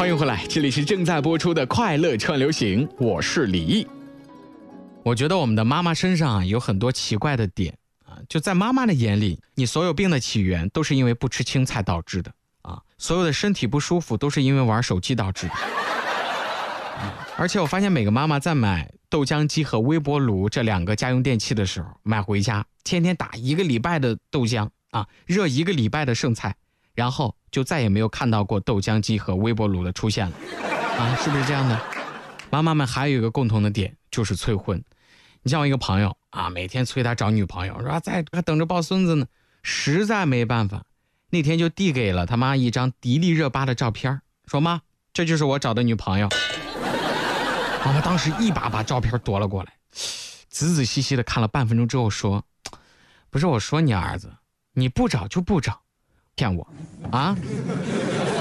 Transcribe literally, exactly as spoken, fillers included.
欢迎回来，这里是正在播出的快乐串流行，我是李毅。我觉得我们的妈妈身上啊有很多奇怪的点啊，就在妈妈的眼里，你所有病的起源都是因为不吃青菜导致的啊，所有的身体不舒服都是因为玩手机导致的。而且我发现每个妈妈在买豆浆机和微波炉这两个家用电器的时候，买回家天天打一个礼拜的豆浆啊，热一个礼拜的剩菜，然后就再也没有看到过豆浆机和微波炉的出现了啊，是不是这样的？妈妈们还有一个共同的点，就是催婚。你像我一个朋友啊，每天催他找女朋友，说在还等着抱孙子呢，实在没办法，那天就递给了他妈一张迪丽热巴的照片，说妈，这就是我找的女朋友。妈妈当时一把把照片夺了过来，仔仔细细的看了半分钟之后说，不是我说你儿子，你不找就不找，骗我啊？